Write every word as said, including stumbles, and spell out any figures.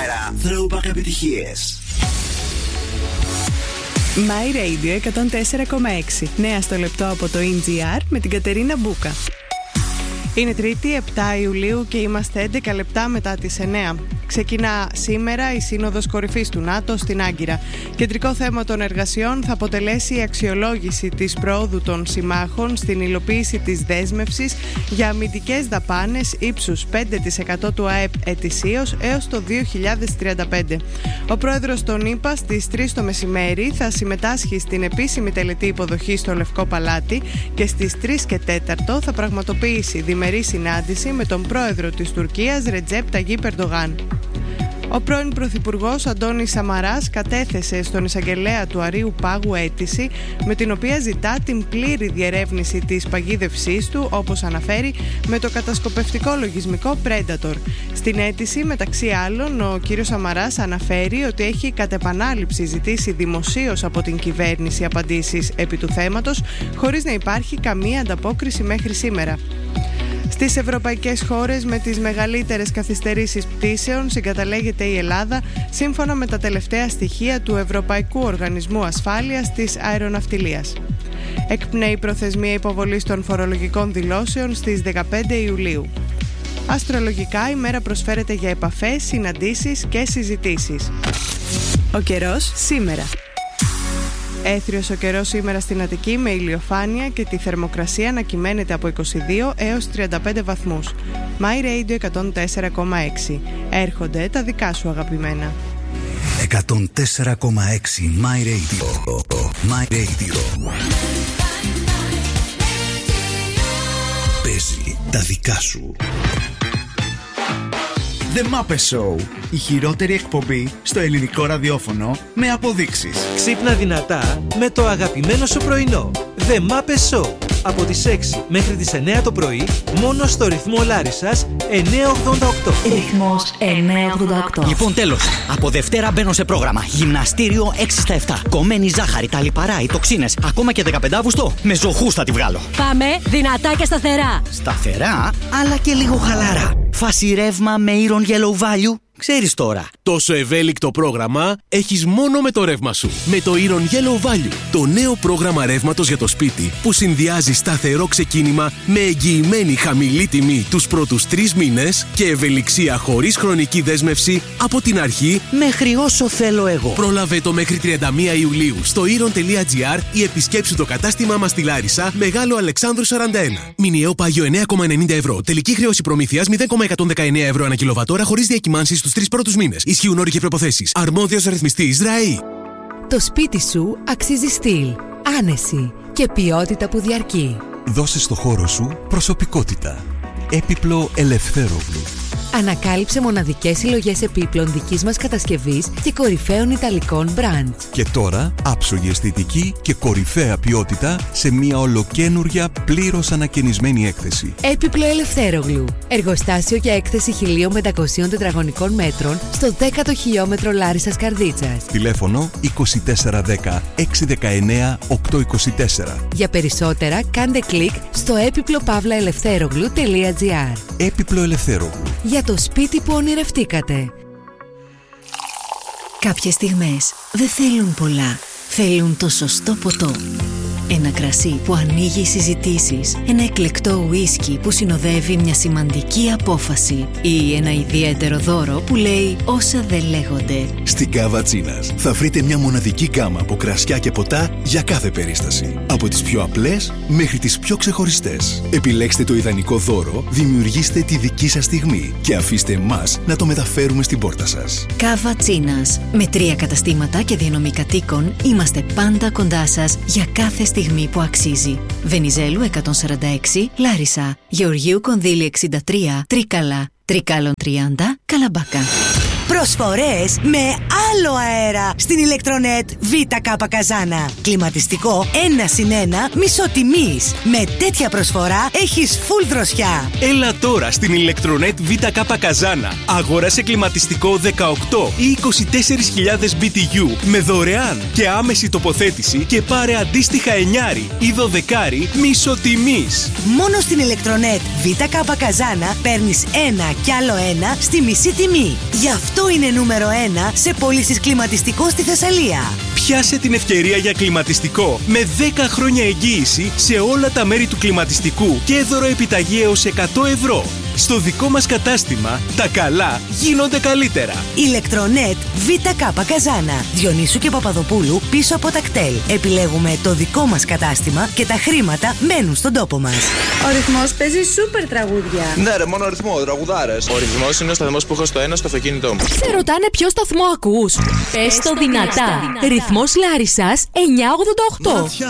αέρα Throwback επιτυχίες. My Radio εκατόν τέσσερα κόμμα έξι. Νέα στο λεπτό από το ι τζι αρ με την Κατερίνα Μπούκα. Είναι Τρίτη, επτά Ιουλίου και είμαστε έντεκα λεπτά μετά τις εννέα. Ξεκινά σήμερα η Σύνοδος Κορυφής του ΝΑΤΟ στην Άγκυρα. Κεντρικό θέμα των εργασιών θα αποτελέσει η αξιολόγηση της προόδου των συμμάχων στην υλοποίηση της δέσμευσης για αμυντικές δαπάνες ύψους πέντε τοις εκατό του ΑΕΠ ετησίως έως το δύο χιλιάδες τριάντα πέντε. Ο πρόεδρος των ΗΠΑ στις τρεις το μεσημέρι θα συμμετάσχει στην επίσημη τελετή υποδοχής στο Λευκό Παλάτι και στις τρεις και τέταρτο θα πραγματοποιήσει διμερή συνάντηση με τον πρόεδρο της Τουρκίας Ρετζέπ Ταγίπ Ερντογάν. Ο πρώην Πρωθυπουργός Αντώνης Σαμαράς κατέθεσε στον εισαγγελέα του Αρείου Πάγου αίτηση με την οποία ζητά την πλήρη διερεύνηση της παγίδευσής του, όπως αναφέρει, με το κατασκοπευτικό λογισμικό Predator. Στην αίτηση, μεταξύ άλλων, ο κύριος Σαμαράς αναφέρει ότι έχει κατ' επανάληψη ζητήσει δημοσίως από την κυβέρνηση απαντήσεις επί του θέματος, χωρίς να υπάρχει καμία ανταπόκριση μέχρι σήμερα. Στις ευρωπαϊκές χώρες με τις μεγαλύτερες καθυστερήσεις πτήσεων συγκαταλέγεται η Ελλάδα, σύμφωνα με τα τελευταία στοιχεία του Ευρωπαϊκού Οργανισμού Ασφάλειας της Αεροναυτιλίας. Εκπνέει η προθεσμία υποβολής των φορολογικών δηλώσεων στις δεκαπέντε Ιουλίου. Αστρολογικά, η μέρα προσφέρεται για επαφές, συναντήσεις και συζητήσεις. Ο καιρός σήμερα. Έθριος ο καιρός σήμερα στην Αττική με ηλιοφάνεια και τη θερμοκρασία να κυμαίνεται από είκοσι δύο έως τριάντα πέντε βαθμούς. My Radio εκατόν τέσσερα κόμμα έξι. Έρχονται τα δικά σου αγαπημένα. εκατόν τέσσερα κόμμα έξι My Radio. My Radio. Παίζει τα δικά σου. The Muppet Show. Η χειρότερη εκπομπή στο ελληνικό ραδιόφωνο με αποδείξεις. Ξύπνα δυνατά με το αγαπημένο σου πρωινό. The Muppet Show. Από τις έξι μέχρι τις εννέα το πρωί, μόνο στο ρυθμό Λάρισσας εννιακόσια ογδόντα οκτώ. Ρυθμός εννιακόσια ογδόντα οκτώ. Λοιπόν, τέλος. Από Δευτέρα μπαίνω σε πρόγραμμα. Γυμναστήριο έξι στα επτά. Κομμένη ζάχαρη, τα λιπαρά, οι τοξίνες. Ακόμα και δεκαπέντε Αυγούστου. Με ζωχούς θα τη βγάλω. Πάμε δυνατά και σταθερά. Σταθερά, αλλά και λίγο χαλαρά. Φάση ρεύμα με Iron Yellow Value. Ξέρεις τώρα. Τόσο ευέλικτο πρόγραμμα έχεις μόνο με το ρεύμα σου. Με το Iron Yellow Value. Το νέο πρόγραμμα ρεύματος για το σπίτι που συνδυάζει σταθερό ξεκίνημα με εγγυημένη χαμηλή τιμή τους πρώτους τρεις μήνες και ευελιξία χωρίς χρονική δέσμευση από την αρχή μέχρι όσο θέλω εγώ. Πρόλαβε το μέχρι τριάντα μία Ιουλίου στο iron τελεία gr ή επισκέψου το κατάστημά μας στη Λάρισα, Μεγάλο Αλεξάνδρου σαράντα ένα. Μηνιαίο πάγιο εννέα κόμμα ενενήντα ευρώ. Τελική χρέωση προμήθειας μηδέν κόμμα εκατόν δεκαεννέα ευρώ ανά κιλοβατόρα χωρίς διακυμάνσεις στους τρεις πρώτους μήνες. Ισχύουν όροι και προϋποθέσεις. Αρμόδιος ρυθμιστής ΡΑΕΗ. Το σπίτι σου αξίζει στυλ, άνεση και ποιότητα που διαρκεί. Δώσε στο χώρο σου προσωπικότητα. Έπιπλο Ελευθέρογλου. Ανακάλυψε μοναδικές συλλογές επίπλων δικής μας κατασκευής και κορυφαίων ιταλικών μπραντ. Και τώρα άψογη αισθητική και κορυφαία ποιότητα σε μια ολοκένουργια πλήρως ανακαινισμένη έκθεση. Έπιπλο Ελευθέρογλου. Εργοστάσιο για έκθεση χίλια πεντακόσια τετραγωνικών μέτρων στο δέκατο χιλιόμετρο Λάρισσας Καρδίτσας. Τηλέφωνο είκοσι τέσσερα δέκα έξι δεκαεννέα οκτώ είκοσι τέσσερα. Για περισσότερα κάντε κλικ στο έπιπλο παύλα ελευθέρογλου τελεία gr. Έπιπλο Ελευθέρογλου. Για το σπίτι που ονειρευτήκατε. Κάποιες στιγμές δεν θέλουν πολλά. Θέλουν το σωστό ποτό. Ένα κρασί που ανοίγει συζητήσεις. Ένα εκλεκτό ουίσκι που συνοδεύει μια σημαντική απόφαση. Ή ένα ιδιαίτερο δώρο που λέει όσα δεν λέγονται. Στην Κάβα Τσίνας θα βρείτε μια μοναδική γκάμα από κρασιά και ποτά για κάθε περίσταση. Από τις πιο απλές μέχρι τις πιο ξεχωριστές. Επιλέξτε το ιδανικό δώρο, δημιουργήστε τη δική σας στιγμή και αφήστε εμάς να το μεταφέρουμε στην πόρτα σας. Κάβα Τσίνας. Με τρία καταστήματα και διανομή κατοίκων είμαστε πάντα κοντά σας για κάθε στιγμή που αξίζει. Βενιζέλου εκατόν σαράντα έξι, Λάρισα. Γεωργίου Κονδύλη εξήντα τρία, Τρίκαλα. Τρικάλων τριάντα, Καλαμπάκα. Προσφορές με άλλο αέρα στην Ηλεκτρονέτ ΒΚ Καζάνα. Κλιματιστικό ένα συν ένα μισό τιμής. Με τέτοια προσφορά έχεις full δροσιά. Έλα τώρα στην Ηλεκτρονέτ ΒΚ Καζάνα. Αγόρασε κλιματιστικό δεκαοκτώ ή είκοσι τέσσερις χιλιάδες μπι τι γιου με δωρεάν και άμεση τοποθέτηση και πάρε αντίστοιχα εννιάρι ή δωδεκάρι μισό τιμής. Μόνο στην Ηλεκτρονέτ ΒΚ Καζάνα παίρνεις ένα κι άλλο ένα στη μισή τιμή. Γι' αυτό αυτό είναι νούμερο ένα σε πωλήσεις κλιματιστικό στη Θεσσαλία. Πιάσε την ευκαιρία για κλιματιστικό με δέκα χρόνια εγγύηση σε όλα τα μέρη του κλιματιστικού και δώρο επιταγή έως εκατό ευρώ. Στο δικό μας κατάστημα, τα καλά γίνονται καλύτερα. Ηλεκτρονέτ ΒΚ Καζάνα. Διονύσου και Παπαδοπούλου πίσω από τα κτέλ. Επιλέγουμε το δικό μας κατάστημα και τα χρήματα μένουν στον τόπο μας. Ο Ρυθμός παίζει σούπερ τραγούδια. Ναι, ρε, μόνο ρυθμό, τραγουδάρες. Ο Ρυθμός είναι ο σταθμός που έχω στο ένα στο αυτοκίνητό μου. Σε ρωτάνε ποιο σταθμό ακούς. Πες το δυνατά. Ρυθμός Λάρισσας εννιακόσια ογδόντα οκτώ.